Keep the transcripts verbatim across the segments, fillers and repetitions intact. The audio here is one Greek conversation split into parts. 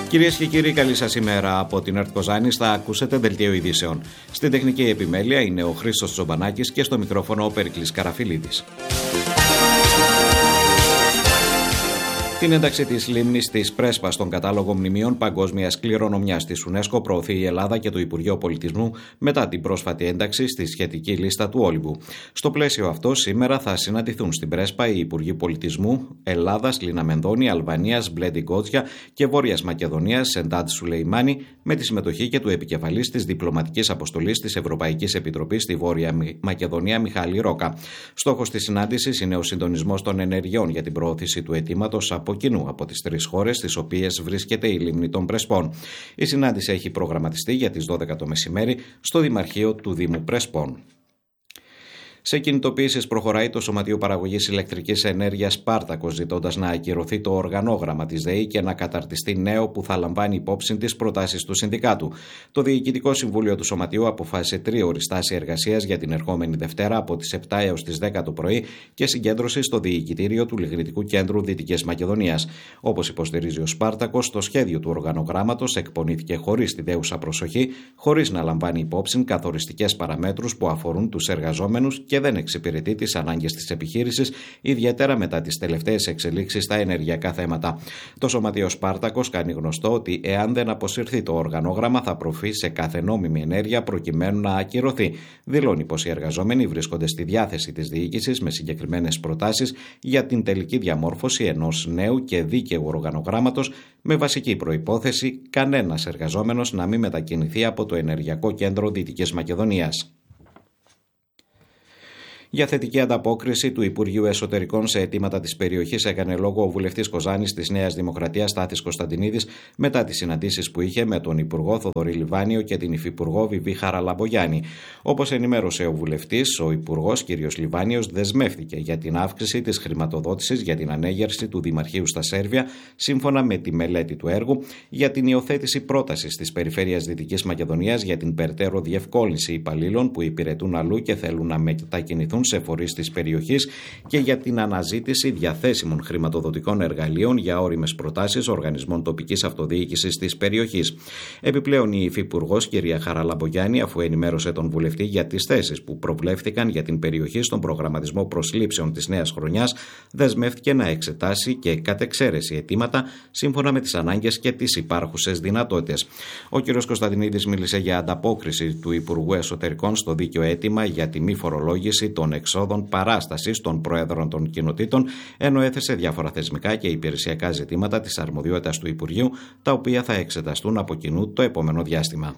Κυρίες και κύριοι, καλή σας ημέρα από την ΕΡΤ Κοζάνης. Θα ακούσετε δελτίο ειδήσεων. Στην τεχνική επιμέλεια είναι ο Χρήστος Τζομπανάκης και στο μικρόφωνο ο Περικλής Καραφιλίδης. Την ένταξη της λίμνης της Πρέσπας στον κατάλογο μνημείων παγκόσμιας κληρονομιάς της UNESCO προωθεί η Ελλάδα και το Υπουργείο Πολιτισμού μετά την πρόσφατη ένταξη στη σχετική λίστα του Όλυμπου. Στο πλαίσιο αυτό, σήμερα θα συναντηθούν στην Πρέσπα οι Υπουργοί Πολιτισμού Ελλάδας, Λίνα Μενδώνη, Αλβανίας, Μπλέντι Γκότσια και Βόρειας Μακεδονίας, Σεντάντ Σουλεϊμάνη, με τη συμμετοχή και του επικεφαλής της διπλωματικής αποστολής της Ευρωπαϊκής Επιτροπής στη Βόρεια Μακεδονία, Μιχάλη Ρόκα. Στόχος της συνάντησης είναι ο συντονισμός των ενεργειών για την προώθηση του αιτήματος από κοινού από τις τρεις χώρες στις οποίες βρίσκεται η λίμνη των Πρεσπών. Η συνάντηση έχει προγραμματιστεί για τις δώδεκα το μεσημέρι στο Δημαρχείο του Δήμου Πρεσπών. Σε κινητοποιήσεις προχωράει το Σωματείο Παραγωγής Ηλεκτρικής Ενέργειας Σπάρτακος, ζητώντας να ακυρωθεί το οργανόγραμμα της ΔΕΗ και να καταρτιστεί νέο που θα λαμβάνει υπόψη τις προτάσεις του Συνδικάτου. Το Διοικητικό Συμβούλιο του Σωματείου αποφάσισε τρίωρη στάση εργασίας για την ερχόμενη Δευτέρα από τις επτά έως τις δέκα το πρωί και συγκέντρωση στο Διοικητήριο του Λιγνητικού Κέντρου Δυτικής Μακεδονίας. Όπως υποστηρίζει ο Σπάρτακος, το σχέδιο του οργανογράμματος εκπονήθηκε χωρίς τη δέουσα προσοχή, χωρίς να λαμβάνει υπόψη καθοριστικές παραμέτρους που αφορούν τους εργαζόμενους και δεν εξυπηρετεί τις ανάγκες της επιχείρησης, ιδιαίτερα μετά τις τελευταίες εξελίξεις στα ενεργειακά θέματα. Το Σωματείο Σπάρτακος κάνει γνωστό ότι εάν δεν αποσυρθεί το οργανόγραμμα θα προβεί σε κάθε νόμιμη ενέργεια προκειμένου να ακυρωθεί. Δηλώνει πως οι εργαζόμενοι βρίσκονται στη διάθεση της διοίκησης με συγκεκριμένες προτάσεις για την τελική διαμόρφωση ενός νέου και δίκαιου οργανογράμματος, με βασική προϋπόθεση κανένας εργαζόμενος να μην μετακινηθεί από το Ενεργειακό Κέντρο Δυτικής Μακεδονίας. Για θετική ανταπόκριση του Υπουργείου Εσωτερικών σε αιτήματα της περιοχής έκανε λόγο ο βουλευτής Κοζάνης της Νέας Δημοκρατίας Στάθης Κωνσταντινίδης μετά τις συναντήσεις που είχε με τον Υπουργό Θοδωρή Λιβάνιο και την Υφυπουργό Βιβί Χαραλαμπογιάννη. Όπως ενημέρωσε ο βουλευτής, ο Υπουργός κ. Λιβάνιος δεσμεύτηκε για την αύξηση της χρηματοδότησης για την ανέγερση του Δημαρχείου στα Σέρβια, σύμφωνα με τη μελέτη του έργου, για την υιοθέτηση πρότασης της Περιφέρειας Δυτικής Μακεδονίας για την περαιτέρω διευκόλυνση υπαλλήλων που υπηρετούν αλλού και θέλουν να μετακινηθούν σε φορείς της περιοχής και για την αναζήτηση διαθέσιμων χρηματοδοτικών εργαλείων για ώριμες προτάσεις οργανισμών τοπικής αυτοδιοίκησης της περιοχής. Επιπλέον, η Υφυπουργός κ. Χαραλαμπογιάννη, αφού ενημέρωσε τον βουλευτή για τις θέσεις που προβλέφθηκαν για την περιοχή στον προγραμματισμό προσλήψεων της νέας χρονιάς, δεσμεύτηκε να εξετάσει και κατ' εξαίρεση αιτήματα σύμφωνα με τις ανάγκες και τις υπάρχουσες δυνατότητες. Ο κ. Κωνσταντινίδης μίλησε για ανταπόκριση του Υπουργού Εσωτερικών στο δίκαιο αίτημα για τη μη φορολόγηση των εξόδων παράστασης των Προέδρων των Κοινοτήτων, ενώ έθεσε διάφορα θεσμικά και υπηρεσιακά ζητήματα της αρμοδιότητας του Υπουργείου, τα οποία θα εξεταστούν από κοινού το επόμενο διάστημα.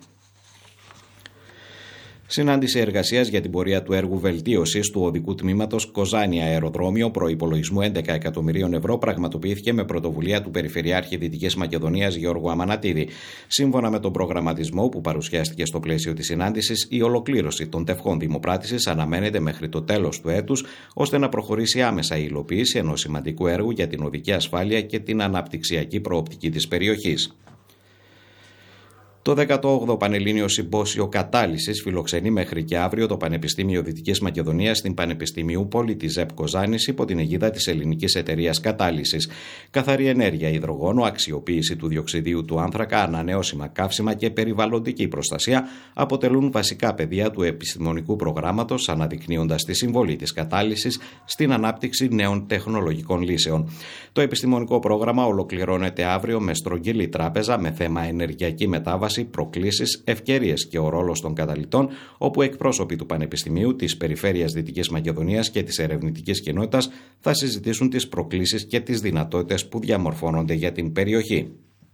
Συνάντηση εργασίας για την πορεία του έργου βελτίωσης του οδικού τμήματος Κοζάνη Αεροδρόμιο προϋπολογισμού έντεκα εκατομμυρίων ευρώ πραγματοποιήθηκε με πρωτοβουλία του Περιφερειάρχη Δυτικής Μακεδονίας Γιώργου Αμανατίδη. Σύμφωνα με τον προγραμματισμό που παρουσιάστηκε στο πλαίσιο της συνάντησης, η ολοκλήρωση των τευχών δημοπράτησης αναμένεται μέχρι το τέλος του έτους, ώστε να προχωρήσει άμεσα η υλοποίηση ενός σημαντικού έργου για την οδική ασφάλεια και την αναπτυξιακή προοπτική της περιοχής. Το δέκατο όγδοο Πανελλήνιο Συμπόσιο Κατάλυσης φιλοξενεί μέχρι και αύριο το Πανεπιστήμιο Δυτικής Μακεδονίας στην Πανεπιστημιούπολη της ΖΕΠ Κοζάνης υπό την αιγίδα της Ελληνικής Εταιρείας Κατάλυσης. Καθαρή ενέργεια, υδρογόνο, αξιοποίηση του διοξιδίου του άνθρακα, ανανεώσιμα καύσιμα και περιβαλλοντική προστασία αποτελούν βασικά πεδία του επιστημονικού προγράμματος, αναδεικνύοντας τη συμβολή της κατάλυσης στην ανάπτυξη νέων τεχνολογικών λύσεων. Το επιστημονικό πρόγραμμα ολοκληρώνεται αύριο με στρογγυλή τράπεζα με θέμα ενεργειακή μετάβαση, προκλήσεις, ευκαιρίες και ο ρόλος των καταλυτών, όπου εκπρόσωποι του Πανεπιστημίου, της Περιφέρειας Δυτικής Μακεδονίας και της ερευνητικής κοινότητας θα συζητήσουν τις προκλήσεις και τις δυνατότητες που διαμορφώνονται για την περιοχή.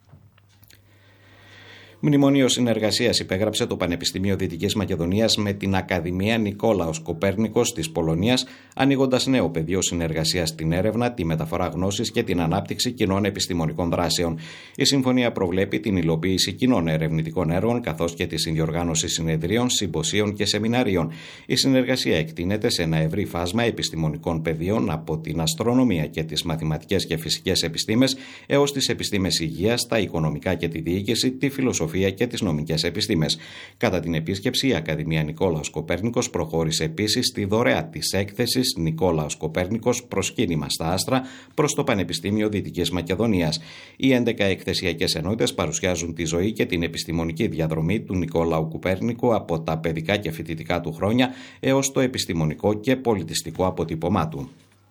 Μνημονίο συνεργασίας υπέγραψε το Πανεπιστημίο Δυτικής Μακεδονίας με την Ακαδημία Νικόλαος Κοπέρνικος της Πολωνίας, ανοίγοντας νέο πεδίο συνεργασίας στην έρευνα, τη μεταφορά γνώσης και την ανάπτυξη κοινών επιστημονικών δράσεων. Η συμφωνία προβλέπει την υλοποίηση κοινών ερευνητικών έργων, καθώς και τη συνδιοργάνωση συνεδρίων, συμποσίων και σεμιναρίων. Η συνεργασία εκτείνεται σε ένα ευρύ φάσμα επιστημονικών πεδίων, από την αστρονομία και τις μαθηματικές και φυσικές επιστήμες έως τις επιστήμες υγείας, τα οικονομικά και τη διοίκηση, τη φιλοσοφία φιλοσοφία και τις νομικές επιστήμες. Κατά την επίσκεψη, η Ακαδημία Νικόλαος Κοπέρνικος προχώρησε επίσης στη δωρεά της έκθεσης «Νικόλαος Κοπέρνικος. Προσκύνημα στα άστρα» προς το Πανεπιστήμιο Δυτικής Μακεδονίας. Οι έντεκα εκθεσιακές ενότητες παρουσιάζουν τη ζωή και την επιστημονική διαδρομή του Νικόλαου Κοπέρνικου από τα παιδικά και φοιτητικά του χρόνια έως το επιστημονικό και πολιτιστικό αποτύπωμά του.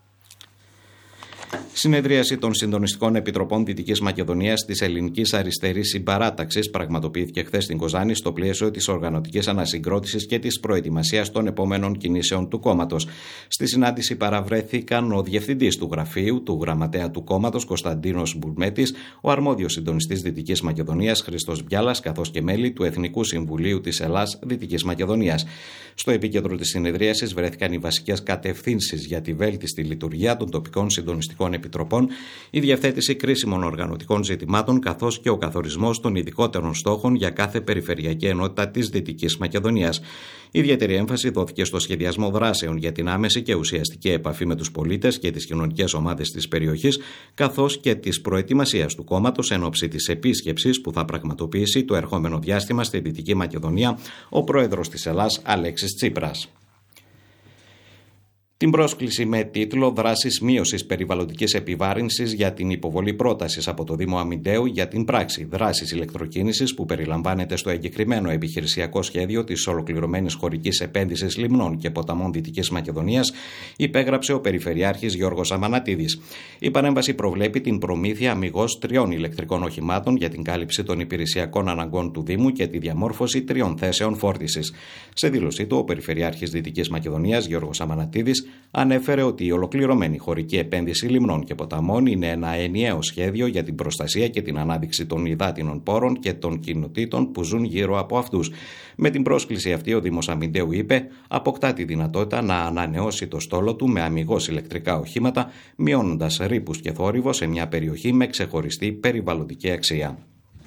Συνεδρίαση των Συντονιστικών Επιτροπών Δυτικής Μακεδονίας της Ελληνικής Αριστερής Συμπαράταξης πραγματοποιήθηκε χθες στην Κοζάνη στο πλαίσιο της οργανωτικής ανασυγκρότησης και της προετοιμασίας των επόμενων κινήσεων του κόμματος. Στη συνάντηση παραβρέθηκαν ο Διευθυντής του Γραφείου, του Γραμματέα του κόμματος Κωνσταντίνος Μπουλμέτης, ο αρμόδιος συντονιστής Δυτικής Μακεδονίας Χριστός Μπιάλας, καθώς και μέλη του Εθνικού Συμβουλίου της Ελλάς Δυτικής Μακεδονίας. Στο επίκεντρο της συνεδρίασης βρέθηκαν οι βασικές κατευθύνσεις για τη βέλτιστη λειτουργία των τοπικών συντονιστικών επιτροπών, η διευθέτηση κρίσιμων οργανωτικών ζητημάτων, καθώς και ο καθορισμός των ειδικότερων στόχων για κάθε περιφερειακή ενότητα της Δυτικής Μακεδονίας. Ιδιαίτερη έμφαση δόθηκε στο σχεδιασμό δράσεων για την άμεση και ουσιαστική επαφή με τους πολίτες και τις κοινωνικές ομάδες της περιοχής, καθώς και της προετοιμασίας του κόμματος εν ώψη της επίσκεψης που θα πραγματοποιήσει το ερχόμενο διάστημα στη Δυτική Μακεδονία ο πρόεδρος της Ελλάς Αλέξης Τσίπρας. Την πρόσκληση με τίτλο «Δράσεις μείωσης περιβαλλοντικής επιβάρυνσης για την υποβολή πρότασης από το Δήμο Αμυντέου για την πράξη δράσης ηλεκτροκίνησης που περιλαμβάνεται στο εγκεκριμένο επιχειρησιακό σχέδιο της ολοκληρωμένης χωρικής επένδυσης λιμνών και ποταμών Δυτικής Μακεδονίας» υπέγραψε ο Περιφερειάρχης Γιώργος Αμανατίδης. Η παρέμβαση προβλέπει την προμήθεια αμιγώς τριών ηλεκτρικών οχημάτων για την κάλυψη των υπηρεσιακών αναγκών του Δήμου και τη διαμόρφωση τριών θέσεων φόρτισης. Σε δήλωσή του, ο Περιφερειάρχης Δυτικής Μακεδονίας Γιώργος Αμανατίδης ανέφερε ότι η ολοκληρωμένη χωρική επένδυση λιμνών και ποταμών είναι ένα ενιαίο σχέδιο για την προστασία και την ανάδειξη των υδάτινων πόρων και των κοινοτήτων που ζουν γύρω από αυτούς. Με την πρόσκληση αυτή, ο Δήμος Αμυντέου, είπε, αποκτά τη δυνατότητα να ανανεώσει το στόλο του με αμιγώς ηλεκτρικά οχήματα, μειώνοντας ρήπους και θόρυβο σε μια περιοχή με ξεχωριστή περιβαλλοντική αξία.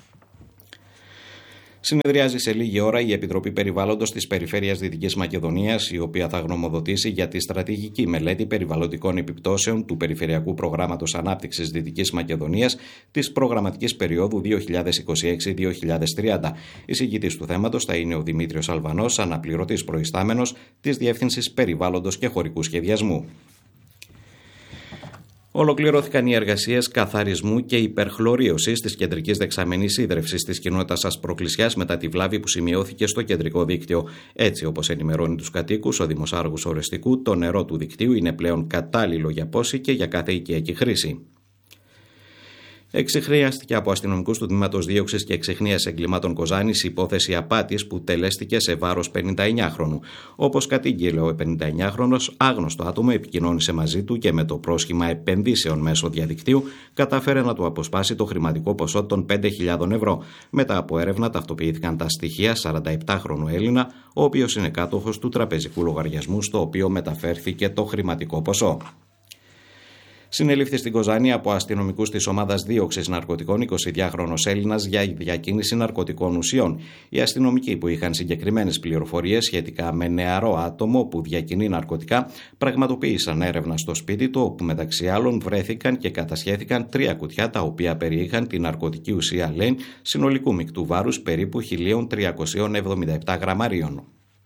Συνεδριάζει σε λίγη ώρα η Επιτροπή Περιβάλλοντος της Περιφέρειας Δυτικής Μακεδονίας, η οποία θα γνωμοδοτήσει για τη στρατηγική μελέτη περιβαλλοντικών επιπτώσεων του Περιφερειακού Προγράμματος Ανάπτυξης Δυτικής Μακεδονίας της προγραμματικής περίοδου δύο χιλιάδες είκοσι έξι με δύο χιλιάδες τριάντα. Εισηγητής του θέματος θα είναι ο Δημήτριος Αλβανός, αναπληρωτής προϊστάμενος της Διεύθυνσης Περιβάλλοντος και Χωρικού Σχεδιασμού. Ολοκληρώθηκαν οι εργασίες καθαρισμού και υπερχλωρίωσης της κεντρικής δεξαμενής ίδρευσης της κοινότητας Ασπροκλησιάς μετά τη βλάβη που σημειώθηκε στο κεντρικό δίκτυο. Έτσι, όπως ενημερώνει τους κατοίκους ο Δήμος Άργους Ορεστικού, το νερό του δικτύου είναι πλέον κατάλληλο για πόση και για κάθε οικιακή χρήση. Εξεχνίαστηκε από αστυνομικούς του Τμήματος Δίωξης και Εξεχνίας Εγκλημάτων Κοζάνης η υπόθεση απάτης που τελέστηκε σε βάρος πενηνταεννιάχρονου. Όπως κατήγγειλε ο πενηνταεννιάχρονος, άγνωστο άτομο επικοινώνησε μαζί του και με το πρόσχημα επενδύσεων μέσω διαδικτύου κατάφερε να του αποσπάσει το χρηματικό ποσό των πέντε χιλιάδες ευρώ. Μετά από έρευνα ταυτοποιήθηκαν τα στοιχεία σαρανταεπτάχρονου Έλληνα, ο οποίος είναι κάτοχος του τραπεζικού λογαριασμού στο οποίο μεταφέρθηκε το χρηματικό ποσό. Συνελήφθη στην Κοζάνη από αστυνομικούς της ομάδας δίωξης ναρκωτικών εικοσιδυάχρονος Έλληνας για διακίνηση ναρκωτικών ουσιών. Οι αστυνομικοί που είχαν συγκεκριμένες πληροφορίες σχετικά με νεαρό άτομο που διακινεί ναρκωτικά πραγματοποίησαν έρευνα στο σπίτι του, όπου μεταξύ άλλων βρέθηκαν και κατασχέθηκαν τρία κουτιά τα οποία περιείχαν την ναρκωτική ουσία Λέν συνολικού μεικτού βάρους περίπου χίλια τριακόσια εβδομήντα επτά γραμμαρίων.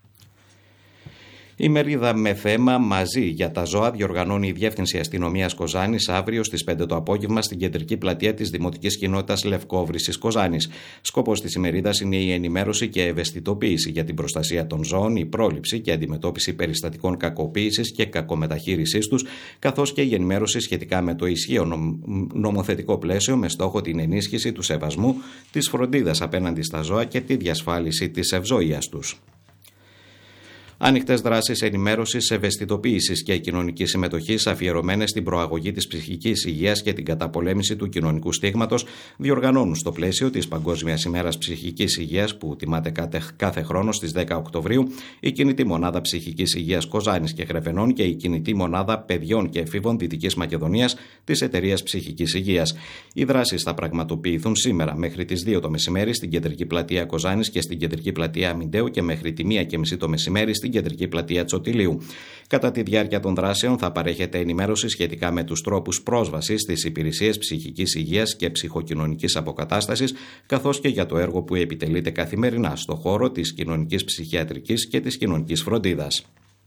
Η μερίδα με θέμα «Μαζί για τα ζώα» διοργανώνει η Διεύθυνση Αστυνομίας Κοζάνης αύριο στις πέντε το απόγευμα στην κεντρική πλατεία της Δημοτικής Κοινότητας Λευκόβρυσης Κοζάνης. Σκοπός της ημερίδας είναι η ενημέρωση και ευαισθητοποίηση για την προστασία των ζώων, η πρόληψη και αντιμετώπιση περιστατικών κακοποίησης και κακομεταχείρισής τους, καθώς και η ενημέρωση σχετικά με το ισχύον νομοθετικό πλαίσιο με στόχο την ενίσχυση του σεβασμού, της φροντίδας απέναντι στα ζώα και τη διασφάλιση της ευζοίας τους. Ανοιχτές δράσεις ενημέρωσης, ευαισθητοποίησης και κοινωνικής συμμετοχής αφιερωμένες στην προαγωγή της ψυχικής υγείας και την καταπολέμηση του κοινωνικού στίγματος διοργανώνουν στο πλαίσιο της Παγκόσμιας ημέρας ψυχικής υγείας που τιμάται κάθε χρόνο στις δέκα Οκτωβρίου η Κινητή Μονάδα Ψυχικής Υγείας Κοζάνης και Χρεβενών και η Κινητή Μονάδα Παιδιών και Εφήβων Δυτικής Μακεδονίας της Εταιρείας Ψυχικής Υγείας. Οι δράσεις θα πραγματοποιηθούν σήμερα μέχρι τις δύο το μεσημέρι στην Κεντρική Πλατεία Κοζάνης και στην Κεντρική Πλατεία Αμυντέου και μέχρι τη μία και μισή το μεσημέρι στην κεντρική πλατεία Τσοτηλίου. Κατά τη διάρκεια των δράσεων θα παρέχεται ενημέρωση σχετικά με τους τρόπους πρόσβασης στις υπηρεσίες ψυχικής υγείας και ψυχοκοινωνικής αποκατάστασης, καθώς και για το έργο που επιτελείται καθημερινά στο χώρο της κοινωνικής ψυχιατρικής και της κοινωνικής φροντίδας.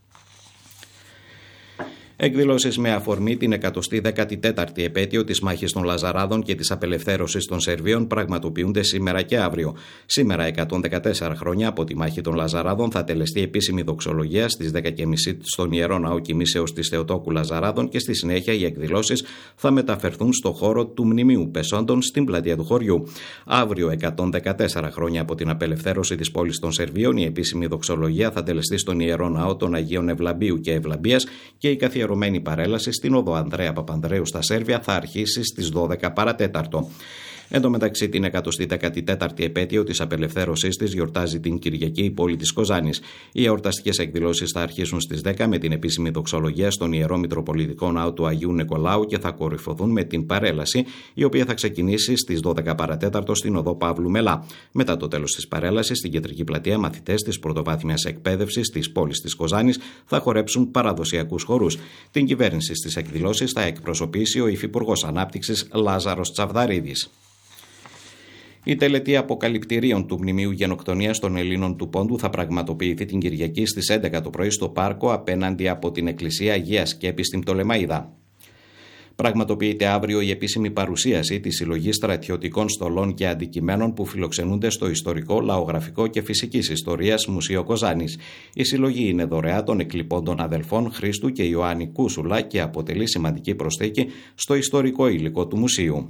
Εκδηλώσεις με αφορμή την εκατοστή δέκατη τέταρτη επέτειο της μάχης των Λαζαράδων και της απελευθέρωσης των Σερβίων πραγματοποιούνται σήμερα και αύριο. Σήμερα, εκατόν δεκατέσσερα χρόνια από τη μάχη των Λαζαράδων, θα τελεστεί επίσημη δοξολογία στις δέκα και μισή στον Ιερό Ναό Κοιμήσεως της Θεοτόκου Λαζαράδων και στη συνέχεια οι εκδηλώσεις θα μεταφερθούν στο χώρο του Μνημείου Πεσόντων στην πλατεία του χωριού. Αύριο, εκατόν δεκατέσσερα χρόνια από την απελευθέρωση της πόλης των Σερβίων, η επίσημη δοξολογία θα τελεστεί στον Ιερό Ναό των Αγίων Ευλαμπίου και Ευλαμπίας και η καθιερωμένη παρέλαση στην οδό Ανδρέα Παπανδρέου στα Σέρβια θα αρχίσει στις δώδεκα παρατέταρτο. Εν τω μεταξύ, την εκατοστή δέκατη τέταρτη επέτειο της απελευθέρωσής της γιορτάζει την Κυριακή η πόλη της Κοζάνης. Οι εορταστικές εκδηλώσεις θα αρχίσουν στις δέκα με την επίσημη δοξολογία στον Ιερό Μητροπολιτικό Ναό του Αγίου Νικολάου και θα κορυφωθούν με την παρέλαση, η οποία θα ξεκινήσει στις δώδεκα παρατέταρτο στην οδό Παύλου Μελά. Μετά το τέλος της παρέλασης, στην κεντρική πλατεία, μαθητές της πρωτοβάθμιας εκπαίδευσης της πόλης της Κοζάνης θα χορέψουν παραδοσιακούς χορούς. Την κυβέρνηση στις εκδηλώσεις θα εκπροσωπήσει ο Υφυπουργός Ανάπτυξης Λάζαρος Τσαβδαρίδης. Η τελετή αποκαλυπτηρίων του Μνημείου Γενοκτονίας των Ελλήνων του Πόντου θα πραγματοποιηθεί την Κυριακή στις έντεκα το πρωί στο πάρκο απέναντι από την Εκκλησία Αγίας Σκέπης στην Πτολεμαΐδα. Πραγματοποιείται αύριο η επίσημη παρουσίαση της συλλογής στρατιωτικών στολών και αντικειμένων που φιλοξενούνται στο Ιστορικό, Λαογραφικό και Φυσικής Ιστορίας Μουσείο Κοζάνης. Η συλλογή είναι δωρεά των εκλειπώντων αδελφών Χρήστου και Ιωάννη Κούσουλα και αποτελεί σημαντική προσθήκη στο ιστορικό υλικό του μουσείου.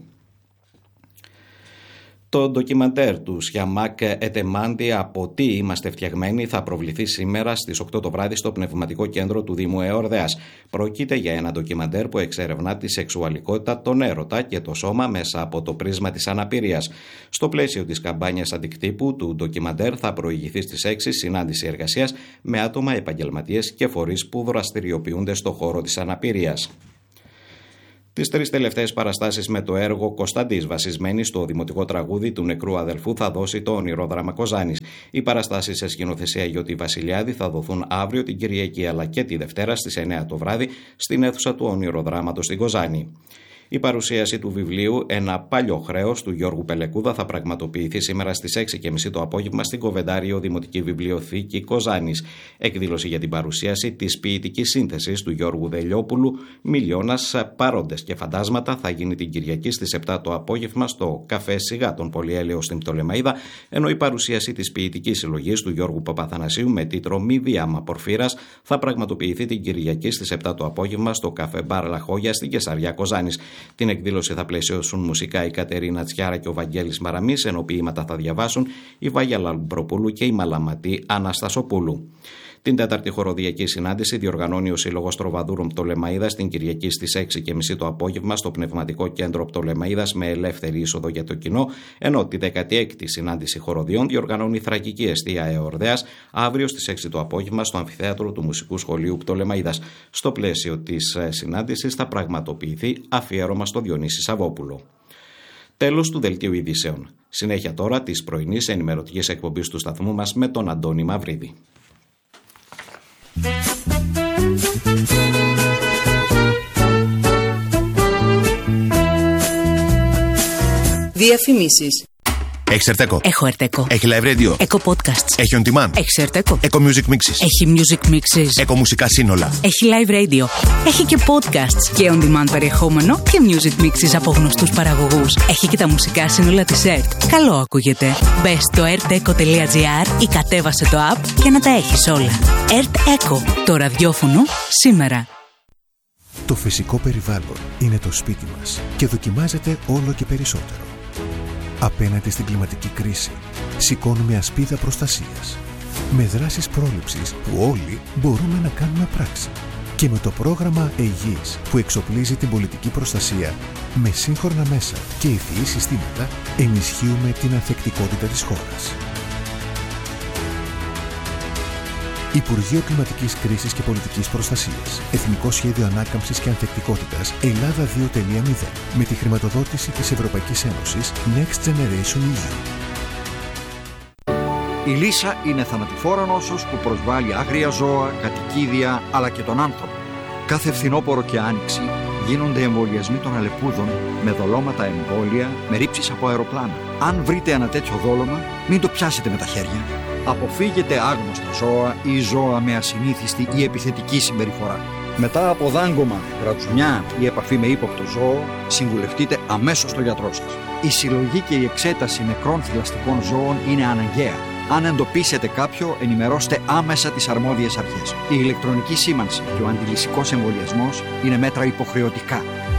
Το ντοκιμαντέρ του Σιαμάκ Ετεμάντη «Από τι είμαστε φτιαγμένοι» θα προβληθεί σήμερα στις οκτώ το βράδυ στο Πνευματικό Κέντρο του Δήμου Εορδαίας. Πρόκειται για ένα ντοκιμαντέρ που εξερευνά τη σεξουαλικότητα, τον έρωτα και το σώμα μέσα από το πρίσμα της αναπηρίας. Στο πλαίσιο της καμπάνιας αντικτύπου του ντοκιμαντέρ θα προηγηθεί στις έξι συνάντηση εργασίας με άτομα, επαγγελματίες και φορείς που δραστηριοποιούνται στο χώρο της αναπηρίας. Τις τρεις τελευταίες παραστάσεις με το έργο Κωνσταντής, βασισμένη στο δημοτικό τραγούδι του νεκρού αδελφού, θα δώσει το ονειρόδραμα Κοζάνης. Οι παραστάσεις σε σκηνοθεσία Γιώτη Βασιλιάδη θα δοθούν αύριο την Κυριακή αλλά και τη Δευτέρα στις εννέα το βράδυ στην αίθουσα του ονειροδράματος στην Κοζάνη. Η παρουσίαση του βιβλίου «Ένα παλιό χρέος» του Γιώργου Πελεκούδα θα πραγματοποιηθεί σήμερα στις έξι και μισή το απόγευμα στην Κοβεντάριο Δημοτική Βιβλιοθήκη Κοζάνης. Εκδήλωση για την παρουσίαση της ποιητικής σύνθεσης του Γιώργου Δελιόπουλου «Μιλιώνας, παρόντες και φαντάσματα» θα γίνει την Κυριακή στις επτά το απόγευμα στο καφέ Σιγά των Πολυέλεος στην Πτολεμαΐδα, ενώ η παρουσίαση της ποιητικής συλλογής του Γιώργου Παπαθανασίου με τίτλο «Μη Διάμα Πορφύρας» θα πραγματοποιηθεί την Κυριακή στις επτά το απόγευμα στο καφέ Μπαρ Λαχόγια στην Κεσαριά Κοζάνης. Την εκδήλωση θα πλαισιώσουν μουσικά η Κατερίνα Τσιάρα και ο Βαγγέλης Μαραμής, ενώ ποίηματα θα διαβάσουν η Βάγια Λαμπροπούλου και η Μαλαματή Αναστασοπούλου. Την τέταρτη χοροδιακή συνάντηση διοργανώνει ο Σύλλογος Τροβαδούρων Πτολεμαΐδας την Κυριακή στις έξι και μισή το απόγευμα στο Πνευματικό Κέντρο Πτολεμαΐδας με ελεύθερη είσοδο για το κοινό, ενώ τη δέκατη έκτη συνάντηση χοροδιών διοργανώνει η Θρακική Εστία Εορδαίας αύριο στις έξι το απόγευμα στο Αμφιθέατρο του Μουσικού Σχολείου Πτολεμαΐδας. Στο πλαίσιο της συνάντησης θα πραγματοποιηθεί αφιέρωμα στο Διονύση Σαββόπουλο. Τέλος του δελτίου ειδήσεων. Συνέχεια τώρα της πρωινής ενημερωτικής εκπομπής του σταθμού μας με τον Αντώνη Μαυρίδη. Διαφημίσεις. Έχεις Ερτέκο? Έχω Ερτέκο. Έχει live radio? Έχω podcasts. Έχει on demand? Έχει Ερτέκο. Έχω music mixes? Έχει music mixes. Έχω μουσικά σύνολα? Έχει live radio. Έχει και podcasts και on demand περιεχόμενο και music mixes από γνωστούς παραγωγούς. Έχει και τα μουσικά σύνολα της ΕΡΤ. Καλό ακούγεται. Μπες στο ερτέκο τελεία τζι άρ ή κατέβασε το app για να τα έχεις όλα. ΕΡΤ Eco. Το ραδιόφωνο σήμερα. Το φυσικό περιβάλλον είναι το σπίτι μας και δοκιμάζεται όλο και περισσότερο. Απέναντι στην κλιματική κρίση, σηκώνουμε ασπίδα προστασίας. Με δράσεις πρόληψης που όλοι μπορούμε να κάνουμε πράξη. Και με το πρόγραμμα Αιγής που εξοπλίζει την πολιτική προστασία με σύγχρονα μέσα και ευφυή συστήματα, ενισχύουμε την ανθεκτικότητα της χώρας. Υπουργείο Κλιματικής Κρίσης και Πολιτικής Προστασίας. Εθνικό Σχέδιο Ανάκαμψης και Ανθεκτικότητας Ελλάδα δύο τελεία μηδέν. Με τη χρηματοδότηση της Ευρωπαϊκής Ένωσης Next Generation ι γιου. Η λύσα είναι θανατηφόρα νόσος που προσβάλλει άγρια ζώα, κατοικίδια αλλά και τον άνθρωπο. Κάθε φθινόπωρο και άνοιξη γίνονται εμβολιασμοί των αλεπούδων με δολώματα εμβόλια, με ρήψεις από αεροπλάνα. Αν βρείτε ένα τέτοιο δόλωμα, μην το πιάσετε με τα χέρια. Αποφύγετε άγνωστα ζώα ή ζώα με ασυνήθιστη ή επιθετική συμπεριφορά. Μετά από δάγκωμα, ρατσουνιά ή επαφή με ύποπτο ζώο, συμβουλευτείτε αμέσως τον γιατρό σας. Η συλλογή και η εξέταση νεκρών θηλαστικών ζώων είναι αναγκαία. Αν εντοπίσετε κάποιο, ενημερώστε άμεσα τις αρμόδιες αρχές. Η ηλεκτρονική σήμανση και ο αντιλυσικός εμβολιασμός είναι μέτρα υποχρεωτικά.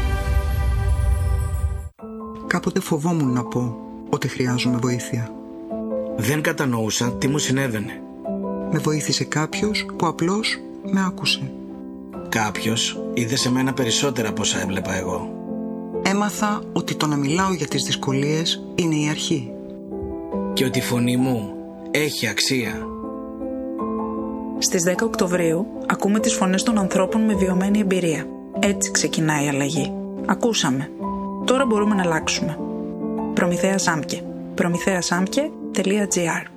Κάποτε φοβόμουν να πω ότι χρειάζομαι βοήθεια. Δεν κατανοούσα τι μου συνέβαινε. Με βοήθησε κάποιος που απλώς με άκουσε. Κάποιος είδε σε μένα περισσότερα από όσα έβλεπα εγώ. Έμαθα ότι το να μιλάω για τις δυσκολίες είναι η αρχή. Και ότι η φωνή μου έχει αξία. Στις δέκα Οκτωβρίου ακούμε τις φωνές των ανθρώπων με βιωμένη εμπειρία. Έτσι ξεκινάει η αλλαγή. Ακούσαμε. Τώρα μπορούμε να αλλάξουμε. Προμηθέας Άμκε. προμηθέας άμκε τελεία τζι άρ